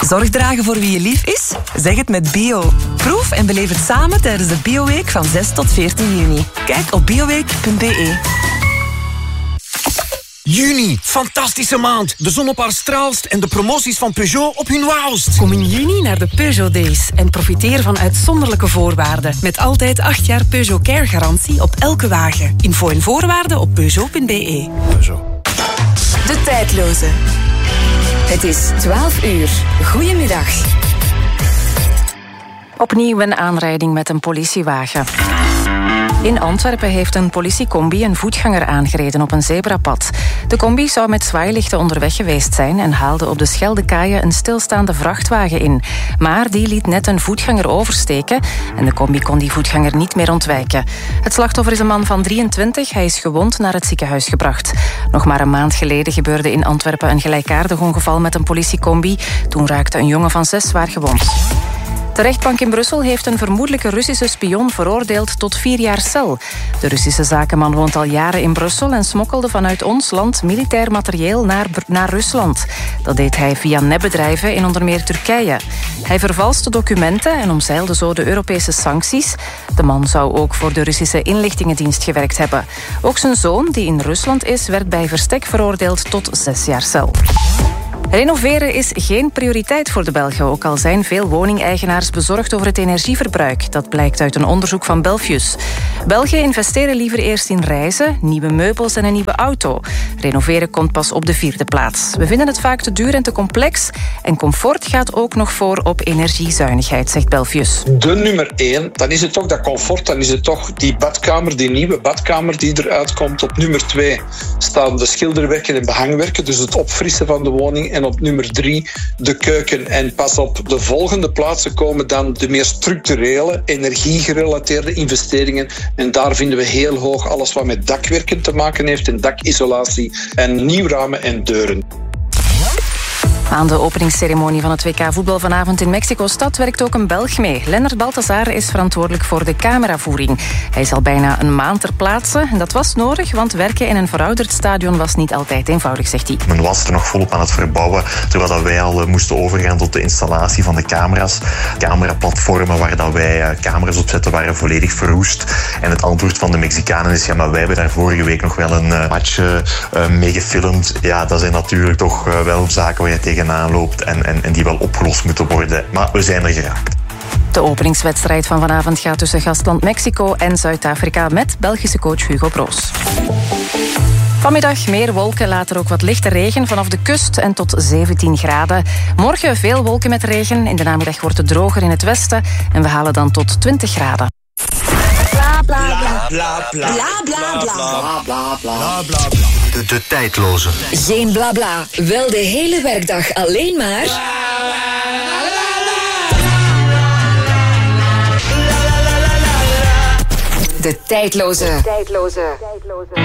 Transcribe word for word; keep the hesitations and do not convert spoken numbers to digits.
Zorg dragen voor wie je lief is? Zeg het met Bio. Proef en beleef het samen tijdens de Bioweek van zes tot veertien juni. Kijk op bioweek punt b e. Juni, fantastische maand. De zon op haar straalst en de promoties van Peugeot op hun wauwst. Kom in juni naar de Peugeot Days en profiteer van uitzonderlijke voorwaarden. Met altijd acht jaar Peugeot Care garantie op elke wagen. Info en voorwaarden op peugeot punt b e. Peugeot. De tijdloze. Het is twaalf uur. Goedemiddag. Opnieuw een aanrijding met een politiewagen. In Antwerpen heeft een politiecombi een voetganger aangereden op een zebrapad. De combi zou met zwaailichten onderweg geweest zijn en haalde op de Scheldekaaien een stilstaande vrachtwagen in. Maar die liet net een voetganger oversteken en de combi kon die voetganger niet meer ontwijken. Het slachtoffer is een man van drieëntwintig. Hij is gewond naar het ziekenhuis gebracht. Nog maar een maand geleden gebeurde in Antwerpen een gelijkaardig ongeval met een politiecombi. Toen raakte een jongen van zes zwaar gewond. De rechtbank in Brussel heeft een vermoedelijke Russische spion veroordeeld tot vier jaar cel. De Russische zakenman woont al jaren in Brussel en smokkelde vanuit ons land militair materieel naar, naar Rusland. Dat deed hij via nepbedrijven in onder meer Turkije. Hij vervalste documenten en omzeilde zo de Europese sancties. De man zou ook voor de Russische inlichtingendienst gewerkt hebben. Ook zijn zoon, die in Rusland is, werd bij verstek veroordeeld tot zes jaar cel. Renoveren is geen prioriteit voor de Belgen, ook al zijn veel woningeigenaars bezorgd over het energieverbruik. Dat blijkt uit een onderzoek van Belfius. Belgen investeren liever eerst in reizen, nieuwe meubels en een nieuwe auto. Renoveren komt pas op de vierde plaats. We vinden het vaak te duur en te complex. En comfort gaat ook nog voor op energiezuinigheid, zegt Belfius. De nummer één, dan is het toch dat comfort, dan is het toch die badkamer, die nieuwe badkamer die eruit komt. Op nummer twee staan de schilderwerken en behangwerken, dus het opfrissen van de woning. En op nummer drie de keuken. En pas op de volgende plaatsen komen dan de meer structurele, energiegerelateerde investeringen. En daar vinden we heel hoog alles wat met dakwerken te maken heeft en dakisolatie en nieuwramen en deuren. Aan de openingsceremonie van het W K voetbal vanavond in Mexico-stad werkt ook een Belg mee. Lennart Balthazar is verantwoordelijk voor de cameravoering. Hij is al bijna een maand ter plaatse en dat was nodig, want werken in een verouderd stadion was niet altijd eenvoudig, zegt hij. Men was er nog volop aan het verbouwen, terwijl dat wij al moesten overgaan tot de installatie van de camera's. Cameraplatformen waar dat wij camera's op zetten waren volledig verroest. En het antwoord van de Mexicanen is, ja, maar wij hebben daar vorige week nog wel een uh, match uh, mee gefilmd. Ja, dat zijn natuurlijk toch uh, wel zaken waar je tegen aanloopt en, en, en die wel opgelost moeten worden. Maar we zijn er geraakt. De openingswedstrijd van vanavond gaat tussen gastland Mexico en Zuid-Afrika met Belgische coach Hugo Broos. Vanmiddag meer wolken, later ook wat lichte regen vanaf de kust en tot zeventien graden. Morgen veel wolken met regen. In de namiddag wordt het droger in het westen en we halen dan tot twintig graden. Bla bla bla bla bla bla bla bla bla bla. De, de tijdloze. Geen bla bla, wel de hele werkdag alleen maar. De tijdloze. De tijdloze.